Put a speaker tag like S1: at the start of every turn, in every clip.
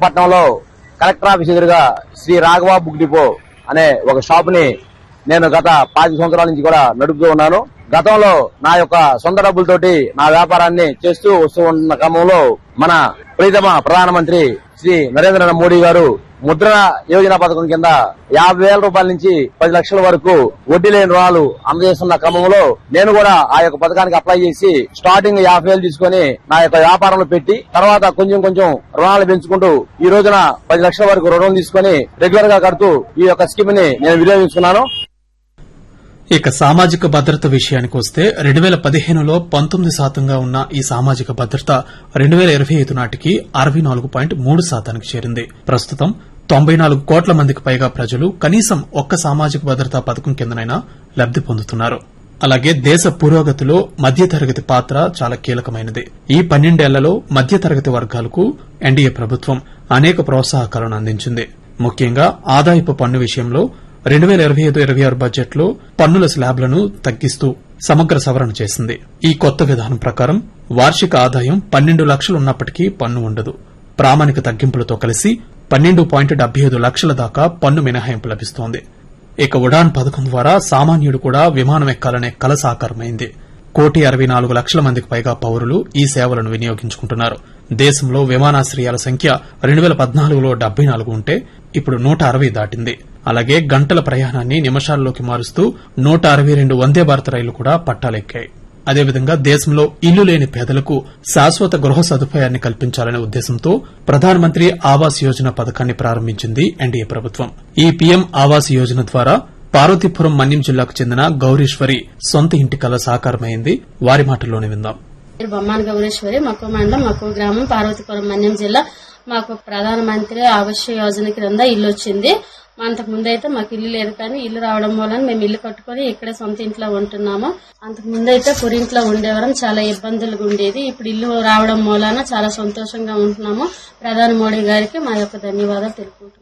S1: పట్టణంలో collector office ఎదురుగా Shri Raghava book depot అనే ఒక షాప్ ని నేను గత 5 సంవత్సరాల నుంచి కూడా నడుపుతూ ఉన్నాను. గతంలో నా యొక్క సొంత డబ్బులతోటి నా వ్యాపారాన్ని చేస్తూ వస్తూ ఉన్న క్రమంలో మన ప్రీతమ ప్రధానమంత్రి శ్రీ నరేంద్ర మోడీ గారు ముద్ర యోజన పథకం కింద 50,000 రూపాయల నుంచి 10 లక్షల వరకు వడ్డీ లేని రుణాలు అందజేస్తున్న క్రమంలో నేను కూడా ఆ యొక్క పథకానికి అప్లై చేసి స్టార్టింగ్ 50,000 తీసుకుని నా యొక్క వ్యాపారంలో పెట్టి తర్వాత కొంచెం రుణాలు పెంచుకుంటూ ఈ రోజున 10 లక్షల వరకు రుణం తీసుకుని రెగ్యులర్ గా కడుతూ ఈ యొక్క స్కీమ్ ని నేను వినియోగించుకున్నాను.
S2: ఇక సామాజిక భద్రత విషయానికి వస్తే 2015లో 19% ఉన్న ఈ సామాజిక భద్రత 2025 నాటికి 64.3% చేరింది. ప్రస్తుతం 94 కోట్ల మందికి పైగా ప్రజలు కనీసం ఒక్క సామాజిక భద్రతా పథకం కిందనైనా లబ్ది పొందుతున్నారు. అలాగే దేశ పురోగతిలో మధ్యతరగతి పాత్ర చాలా కీలకమైనది. ఈ 12 ఏళ్లలో మధ్యతరగతి వర్గాలకు ఎన్డీఏ ప్రభుత్వం అనేక ప్రోత్సాహకాలను అందించింది. ముఖ్యంగా ఆదాయపు పన్ను విషయంలో 2025-26 బడ్జెట్లో పన్నుల స్లాబ్లను తగ్గిస్తూ సమగ్ర సవరణ చేసింది. ఈ కొత్త విధానం ప్రకారం వార్షిక ఆదాయం 12 లక్షలు ఉన్నప్పటికీ పన్ను ఉండదు. ప్రామాణిక తగ్గింపులతో కలిసి 12.75 లక్షల దాకా పన్ను మినహాయింపు లభిస్తోంది. ఇక ఉడాన్ పథకం ద్వారా సామాన్యుడు కూడా విమానం ఎక్కాలనే కల సాకారమైంది. 1,64,00,000 మందికి పైగా పౌరులు ఈ సేవలను వినియోగించుకుంటున్నారు. దేశంలో విమానాశ్రయాల సంఖ్య 2014లో 74 ఉంటే ఇప్పుడు 160 దాటింది. అలాగే గంటల ప్రయాణాన్ని నిమిషాల్లోకి మారుస్తూ 162 వందే భారత్ రైళ్లు కూడా పట్టాలెక్కాయి. అదేవిధంగా దేశంలో ఇల్లు లేని పేదలకు శాశ్వత గృహ సదుపాయాన్ని కల్పించాలనే ఉద్దేశంతో ప్రధానమంత్రి ఆవాస్ యోజన పథకాన్ని ప్రారంభించింది ఎన్డీఏ ప్రభుత్వం. ఈ పీఎం ఆవాస్ యోజన ద్వారా పార్వతీపురం మన్యం జిల్లాకు చెందిన గౌరీశ్వరి సొంత ఇంటి కల సాకారమైంది. వారి మాటల్లోనే విందాం.
S3: బొమ్మాన గౌరీశ్వరి, మక్కువ మండలం, మక్కువ గ్రామం, పార్వతీపురం మన్యం జిల్లా. మాకు ప్రధానమంత్రి ఆవాస్ యోజన క్రింద ఇల్లు వచ్చింది. అంతకు ముందైతే మాకు ఇల్లు లేదు, కానీ ఇల్లు రావడం వలన మేము ఇల్లు కట్టుకుని ఇక్కడే సొంత ఇంట్లో ఉంటున్నాము. అంతకు ముందైతే పురింట్లో ఉండేవారం, చాలా ఇబ్బందులుగా ఉండేది. ఇప్పుడు ఇల్లు రావడం మూలాన చాలా సంతోషంగా ఉంటున్నాము. ప్రధాని మోడీ గారికి మా యొక్క ధన్యవాదాలు తెలుపుకుంటున్నాము.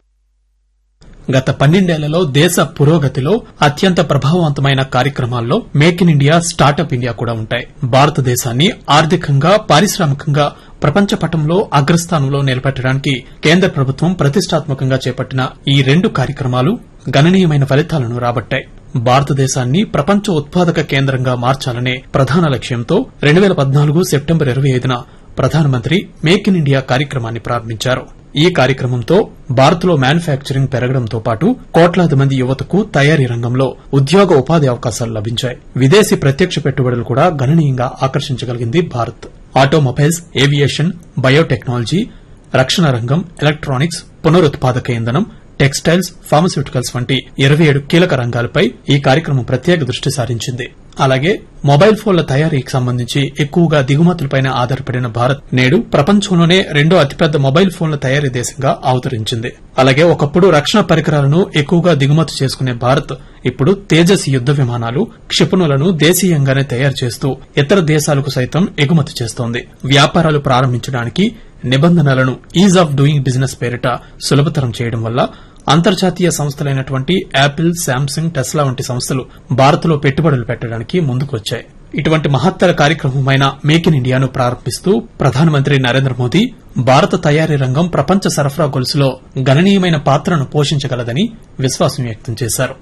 S2: గత 12 ఏళ్లలో దేశ పురోగతిలో అత్యంత ప్రభావవంతమైన కార్యక్రమాల్లో make in India, startup India కూడా ఉంటాయి. భారతదేశాన్ని ఆర్థికంగా, పారిశ్రామికంగా ప్రపంచ పటంలో అగ్రస్థానంలో నిలబెట్టడానికి కేంద్ర ప్రభుత్వం ప్రతిష్టాత్మకంగా చేపట్టిన ఈ 2 కార్యక్రమాలు గణనీయమైన ఫలితాలను రాబట్టాయి. భారతదేశాన్ని ప్రపంచ ఉత్పాదక కేంద్రంగా మార్చాలనే ప్రధాన లక్ష్యంతో 2014 సెప్టెంబర్ 25న ప్రధానమంత్రి మేక్ ఇన్ ఇండియా కార్యక్రమాన్ని ప్రారంభించారు. ఈ కార్యక్రమంతో భారత్లో మ్యానుఫ్యాక్చరింగ్ పెరగడంతో పాటు కోట్లాది మంది యువతకు తయారీ రంగంలో ఉద్యోగ ఉపాధి అవకాశాలు లభించాయి. విదేశీ ప్రత్యక్ష పెట్టుబడులు కూడా గణనీయంగా ఆకర్షించగలిగింది భారత్. ఆటోమొబైల్స్, ఏవియేషన్, బయోటెక్నాలజీ, రక్షణ రంగం, ఎలక్ట్రానిక్స్, పునరుత్పాదక ఇంధనం, టెక్స్టైల్స్, ఫార్మస్యూటికల్స్ వంటి 27 కీలక రంగాలపై ఈ కార్యక్రమం ప్రత్యేక దృష్టి సారించింది. అలాగే మొబైల్ ఫోన్ల తయారీకి సంబంధించి ఎక్కువగా దిగుమతులపై ఆధారపడిన భారత్ నేడు ప్రపంచంలోనే 2వ అతిపెద్ద మొబైల్ ఫోన్ల తయారీ దేశంగా అవతరించింది. అలాగే ఒకప్పుడు రక్షణ పరికరాలను ఎక్కువగా దిగుమతి చేసుకునే భారత్ ఇప్పుడు తేజస్ యుద్ద విమానాలు, క్షిపణులను దేశీయంగానే తయారు చేస్తూ ఇతర దేశాలకు సైతం ఎగుమతి చేస్తోంది. వ్యాపారాలు ప్రారంభించడానికి నిబంధనలను ఈజ్ ఆఫ్ డూయింగ్ బిజినెస్ పేరిట సులభతరం చేయడం వల్ల అంతర్జాతీయ సంస్థలైనటువంటి యాపిల్, శాంసంగ్, టెస్లా వంటి సంస్థలు భారత్లో పెట్టుబడులు పెట్టడానికి ముందుకొచ్చాయి. ఇటువంటి మహత్తర కార్యక్రమమైన మేక్ ఇన్ ఇండియాను ప్రారంభిస్తూ ప్రధానమంత్రి నరేంద్ర మోదీ భారత తయారీ రంగం ప్రపంచ సరఫరా గొలుసులో గణనీయమైన పాత్రను పోషించగలదని విశ్వాసం వ్యక్తం చేశారు.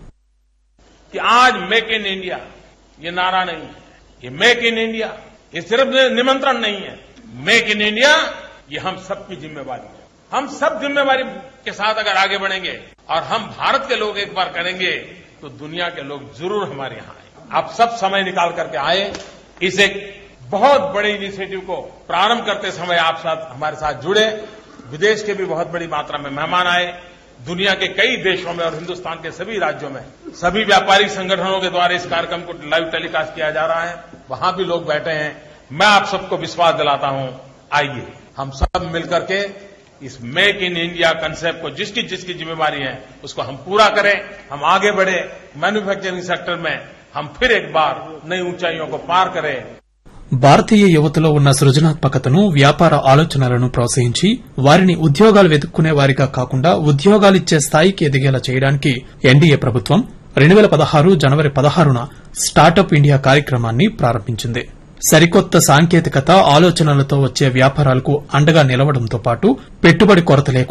S4: आज मेक इन इंडिया ये नारा नहीं है, ये मेक इन इंडिया ये सिर्फ निमंत्रण नहीं है. मेक इन इंडिया ये हम सबकी जिम्मेवारी है. हम सब जिम्मेवारी के साथ अगर आगे बढ़ेंगे और हम भारत के लोग एक बार करेंगे तो दुनिया के लोग जरूर हमारे यहां आए. आप सब समय निकाल करके आए. इस एक बहुत बड़े इनिशिएटिव को प्रारंभ करते समय आप साथ हमारे साथ जुड़े. विदेश के भी बहुत बड़ी मात्रा में मेहमान आए. दुनिया के कई देशों में और हिंदुस्तान के सभी राज्यों में सभी व्यापारिक संगठनों के द्वारा इस कार्यक्रम को लाइव टेलीकास्ट किया जा रहा है. वहां भी लोग बैठे हैं. मैं आप सबको विश्वास दिलाता हूं, आइए हम सब मिलकर के इस मेक इन इंडिया कंसेप्ट को जिसकी जिसकी जिम्मेवारी है उसको हम पूरा करें. हम आगे बढ़े. मैन्युफैक्चरिंग सेक्टर में हम फिर एक बार नई ऊंचाइयों को पार करें.
S2: భారతీయ యువతలో ఉన్న సృజనాత్మకతను, వ్యాపార ఆలోచనలను ప్రోత్సహించి వారిని ఉద్యోగాలు వెతుక్కునే వారిగా కాకుండా ఉద్యోగాలిచ్చే స్థాయికి ఎదిగేలా చేయడానికి ఎన్డీఏ ప్రభుత్వం 2016 జనవరి 16న స్టార్టప్ ఇండియా కార్యక్రమాన్ని ప్రారంభించింది. సరికొత్త సాంకేతికత, ఆలోచనలతో వచ్చే వ్యాపారాలకు అండగా నిలవడంతో పాటు పెట్టుబడి కొరత లేకుండా